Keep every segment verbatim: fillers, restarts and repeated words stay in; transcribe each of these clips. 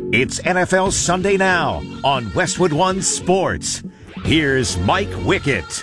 It's N F L Sunday Now on Westwood One Sports. Here's Mike Wickett.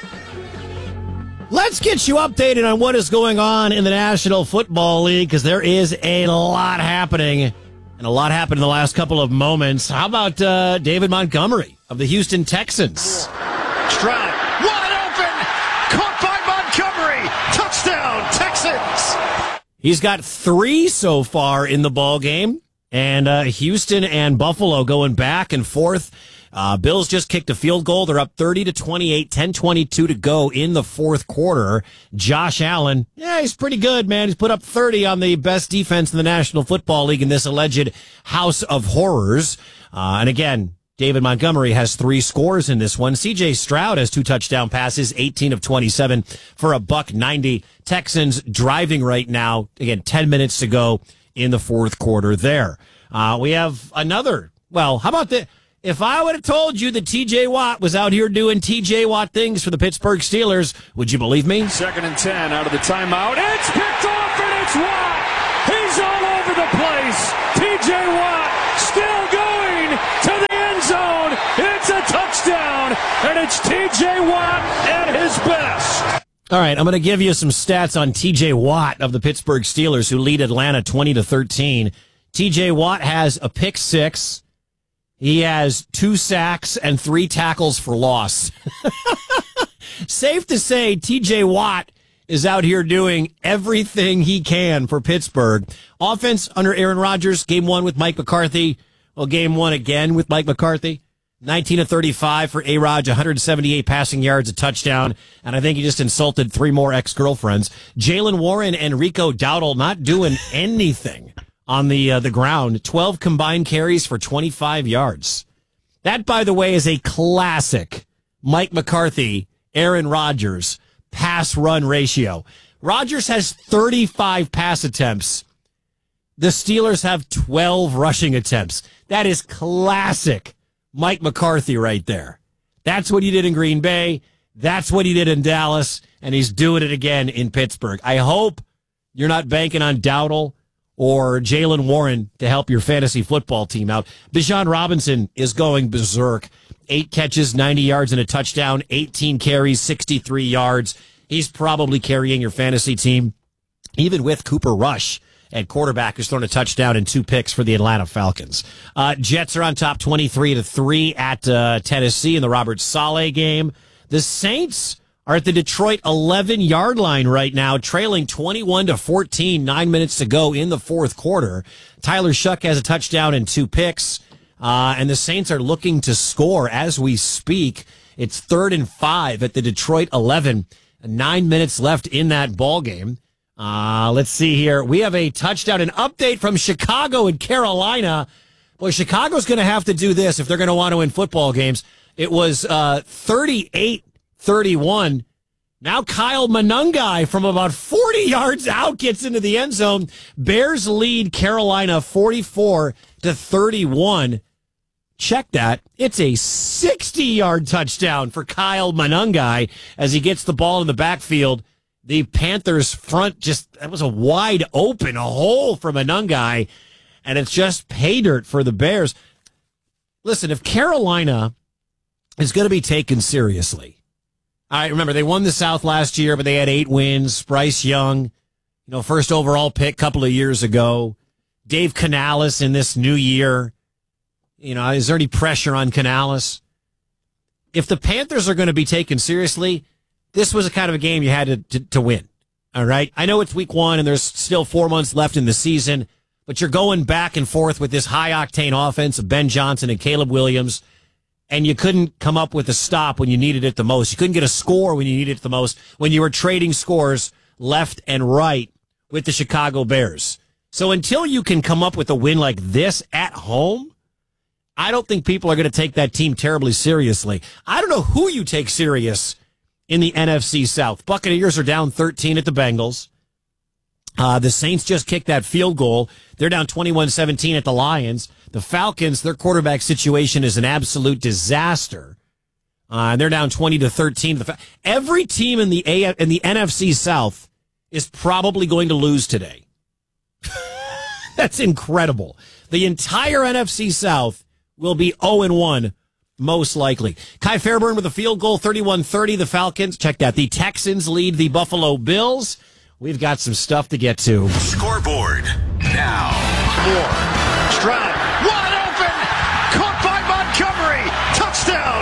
Let's get you updated on what is going on in the National Football League, because there is a lot happening, and a lot happened in the last couple of moments. How about uh, David Montgomery of the Houston Texans? Stroud, wide open, caught by Montgomery, touchdown, Texans! He's got three so far in the ball game, and uh, Houston and Buffalo going back and forth. Uh, Bills just kicked a field goal. They're up thirty to twenty-eight, ten twenty-two to go in the fourth quarter. Josh Allen, yeah, he's pretty good, man. He's put up thirty on the best defense in the National Football League in this alleged house of horrors. Uh, and again, David Montgomery has three scores in this one. C J Stroud has two touchdown passes, eighteen of twenty-seven for a buck ninety. Texans driving right now. Again, ten minutes to go in the fourth quarter there. Uh, we have another, well, how about this? If I would have told you that T J Watt was out here doing T J Watt things for the Pittsburgh Steelers, would you believe me? Second and ten out of the timeout. It's picked off, and it's Watt. He's all over the place. T J Watt still going to the end zone. It's a touchdown, and it's T J Watt at his best. All right, I'm going to give you some stats on T J Watt of the Pittsburgh Steelers, who lead Atlanta twenty to thirteen. T J Watt has a pick six. He has two sacks and three tackles for loss. Safe to say, T J Watt is out here doing everything he can for Pittsburgh. Offense under Aaron Rodgers, game one with Mike McCarthy. Well, game one again with Mike McCarthy. nineteen of thirty-five for A-Rod, one hundred seventy-eight passing yards, a touchdown, and I think he just insulted three more ex-girlfriends. Jaylen Warren and Rico Dowdle not doing anything on the uh, the ground. twelve combined carries for twenty-five yards. That, by the way, is a classic Mike McCarthy, Aaron Rodgers pass-run ratio. Rodgers has thirty-five pass attempts. The Steelers have twelve rushing attempts. That is classic Mike McCarthy right there. That's what he did in Green Bay. That's what he did in Dallas. And he's doing it again in Pittsburgh. I hope you're not banking on Dowdle or Jaylen Warren to help your fantasy football team out. Bijan Robinson is going berserk. Eight catches, ninety yards, and a touchdown. eighteen carries, sixty-three yards. He's probably carrying your fantasy team, even with Cooper Rush at quarterback, who's thrown a touchdown and two picks for the Atlanta Falcons. Uh, Jets are on top twenty-three to three at uh, Tennessee in the Robert Saleh game. The Saints are at the Detroit eleven-yard line right now, trailing twenty-one to fourteen, nine minutes to go in the fourth quarter. Tyler Shuck has a touchdown and two picks, uh, and the Saints are looking to score as we speak. It's third and five at the Detroit eleven, nine minutes left in that ball game. Uh, let's see here. We have a touchdown, an update from Chicago and Carolina. Boy, Chicago's going to have to do this if they're going to want to win football games. It was uh, thirty-eight thirty-one. Now Kyle Monangai from about forty yards out gets into the end zone. Bears lead Carolina forty-four to thirty-one. Check that. It's a sixty-yard touchdown for Kyle Monangai as he gets the ball in the backfield. The Panthers front just, that was a wide open, a hole for Monangai, and it's just pay dirt for the Bears. Listen, if Carolina is going to be taken seriously, all right, remember, they won the South last year, but they had eight wins. Bryce Young, you know, first overall pick a couple of years ago. Dave Canales in this new year. You know, is there any pressure on Canales? If the Panthers are going to be taken seriously, this was a kind of a game you had to, to, to win. All right. I know it's week one and there's still four months left in the season, but you're going back and forth with this high octane offense of Ben Johnson and Caleb Williams, and you couldn't come up with a stop when you needed it the most. You couldn't get a score when you needed it the most, when you were trading scores left and right with the Chicago Bears. So until you can come up with a win like this at home, I don't think people are going to take that team terribly seriously. I don't know who you take serious in the N F C South. Buccaneers are down thirteen at the Bengals. Uh, the Saints just kicked that field goal. They're down twenty-one seventeen at the Lions. The Falcons, their quarterback situation is an absolute disaster. Uh, and they're down twenty to thirteen. Every team in the A- in the N F C South is probably going to lose today. That's incredible. The entire N F C South will be oh and one, most likely. Kai Fairburn with a field goal, thirty-one thirty. The Falcons, check that. The Texans lead the Buffalo Bills. We've got some stuff to get to. Scoreboard now. Moore, Stroud, wide open, caught by Montgomery. Touchdown,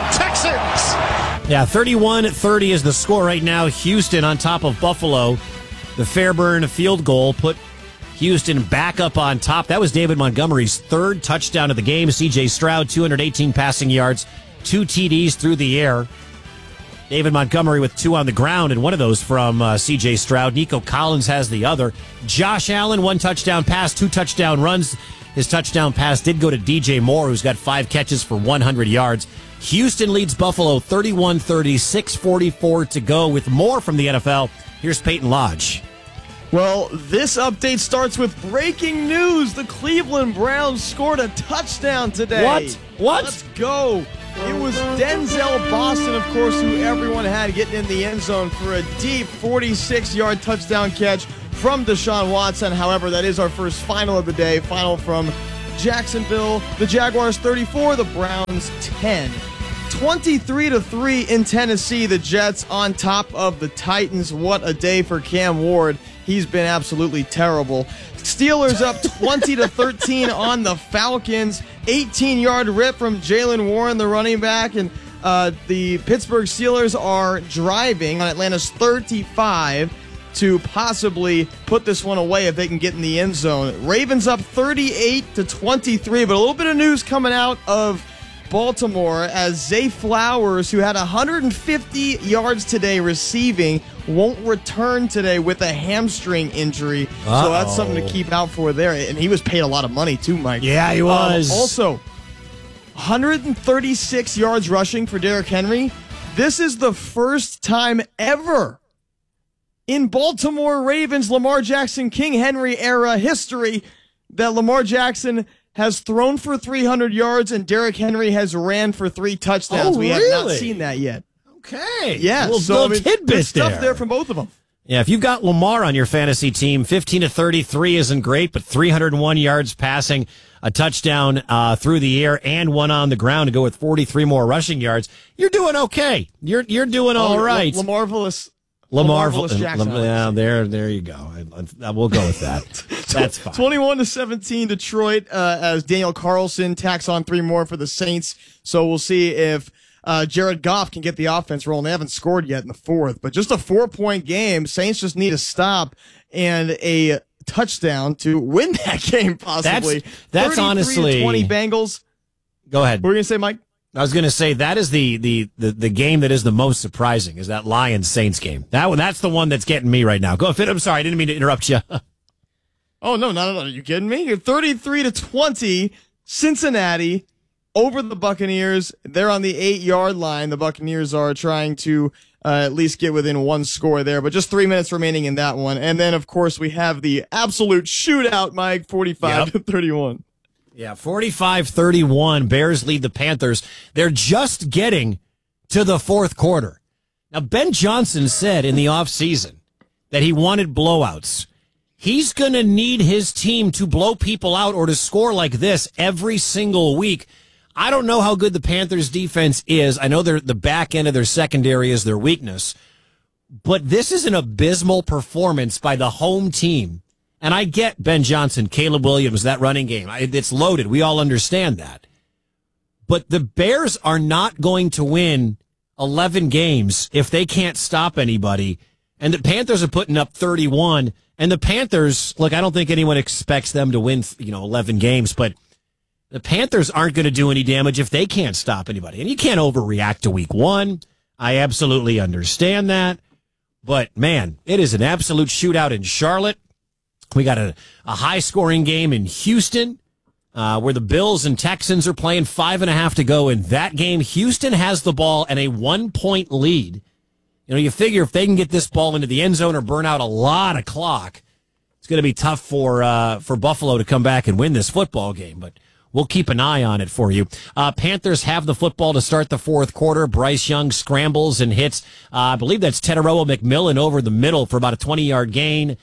Texans. Yeah, thirty-one thirty is the score right now. Houston on top of Buffalo. The Fairburn field goal put Houston back up on top. That was David Montgomery's third touchdown of the game. C J Stroud, two hundred eighteen passing yards, two T Ds through the air. David Montgomery with two on the ground, and one of those from uh, C J Stroud. Nico Collins has the other. Josh Allen, one touchdown pass, two touchdown runs. His touchdown pass did go to D J Moore, who's got five catches for one hundred yards. Houston leads Buffalo thirty-one thirty, six forty-four to go. With more from the N F L, here's Peyton Lodge. Well, this update starts with breaking news. The Cleveland Browns scored a touchdown today. What? What? Let's go. It was Denzel Boston, of course, who everyone had getting in the end zone for a deep forty-six-yard touchdown catch from Deshaun Watson. However, that is our first final of the day. Final from Jacksonville. The Jaguars thirty-four, the Browns ten. twenty-three to three in Tennessee. The Jets on top of the Titans. What a day for Cam Ward. He's been absolutely terrible. Steelers up twenty to thirteen on the Falcons. eighteen-yard rip from Jaylen Warren, the running back, and uh, the Pittsburgh Steelers are driving on Atlanta's thirty-five to possibly put this one away if they can get in the end zone. Ravens up thirty-eight to twenty-three, but a little bit of news coming out of Baltimore as Zay Flowers, who had one hundred fifty yards today receiving, won't return today with a hamstring injury. Uh-oh. So that's something to keep out for there. And he was paid a lot of money too, Mike. Yeah, he was. Um, also, one hundred thirty-six yards rushing for Derrick Henry. This is the first time ever in Baltimore Ravens Lamar Jackson King Henry era history that Lamar Jackson has thrown for three hundred yards and Derrick Henry has ran for three touchdowns. Oh, we really? have not seen that yet. Okay. Yeah, little, so little I mean, tidbit good stuff there. there from both of them. Yeah, if you've got Lamar on your fantasy team, fifteen to thirty-three isn't great, but three hundred one yards passing, a touchdown uh, through the air, and one on the ground to go with forty-three more rushing yards. You're doing okay. You're you're doing all oh, right. Lamarvelous. Lamar, Lamarvelous Jackson. Lam- yeah, there, there you go. I, I, we'll go with that. That's fine. twenty-one to seventeen Detroit uh, as Daniel Carlson tacks on three more for the Saints. So we'll see if uh, Jared Goff can get the offense rolling. They haven't scored yet in the fourth, but just a four-point game. Saints just need a stop and a touchdown to win that game, possibly. That's, that's honestly twenty Bengals. Go ahead. What were you going to say, Mike? I was going to say that is the, the, the, the game that is the most surprising is that Lions Saints game. That one, that's the one that's getting me right now. Go ahead. I'm sorry. I didn't mean to interrupt you. Oh, no, not at all. Are you kidding me? thirty-three to twenty Cincinnati over the Buccaneers. They're on the eight-yard line. The Buccaneers are trying to uh, at least get within one score there, but just three minutes remaining in that one. And then, of course, we have the absolute shootout, Mike, forty-five to thirty-one. Yeah, forty-five thirty-one. Bears lead the Panthers. They're just getting to the fourth quarter. Now, Ben Johnson said in the offseason that he wanted blowouts. He's going to need his team to blow people out or to score like this every single week. I don't know how good the Panthers defense is. I know they're, the back end of their secondary is their weakness. But this is an abysmal performance by the home team. And I get Ben Johnson, Caleb Williams, that running game. It's loaded. We all understand that. But the Bears are not going to win eleven games if they can't stop anybody. And the Panthers are putting up thirty-one. And the Panthers, look, I don't think anyone expects them to win, you know, eleven games, but the Panthers aren't going to do any damage if they can't stop anybody. And you can't overreact to week one. I absolutely understand that. But, man, it is an absolute shootout in Charlotte. We got a, a high-scoring game in Houston uh, where the Bills and Texans are playing five and a half to go in that game. Houston has the ball and a one-point lead. You know, you figure if they can get this ball into the end zone or burn out a lot of clock, it's going to be tough for uh, for Buffalo to come back and win this football game. But we'll keep an eye on it for you. Uh, Panthers have the football to start the fourth quarter. Bryce Young scrambles and hits. Uh, I believe that's Teteroa McMillan over the middle for about a twenty-yard gain.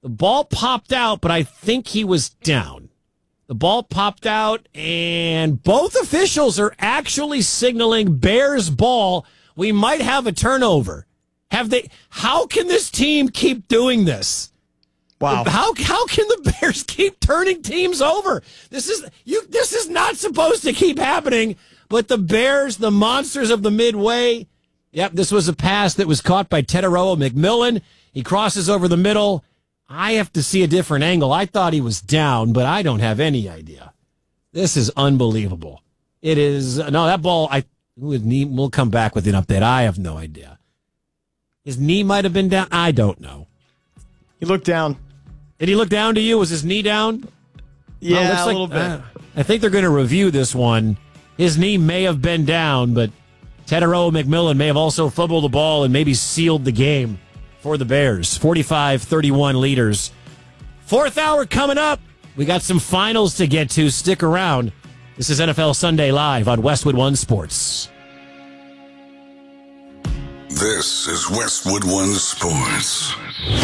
The ball popped out, but I think he was down. The ball popped out, and both officials are actually signaling Bears ball. We might have a turnover. Have they? How can this team keep doing this? Wow. How how can the Bears keep turning teams over? This is you. This is not supposed to keep happening. But the Bears, the monsters of the Midway. Yep, this was a pass that was caught by Teteroa McMillan. He crosses over the middle. I have to see a different angle. I thought he was down, but I don't have any idea. This is unbelievable. It is no that ball. I we'll come back with an update. I have no idea. His knee might have been down. I don't know. He looked down. Did he look down to you? Was his knee down? Yeah, oh, a like, little bit. Uh, I think they're going to review this one. His knee may have been down, but Teteroa McMillan may have also fumbled the ball and maybe sealed the game for the Bears. forty-five thirty-one leaders. Fourth hour coming up. We got some finals to get to. Stick around. This is N F L Sunday Live on Westwood One Sports. This is Westwood One Sports.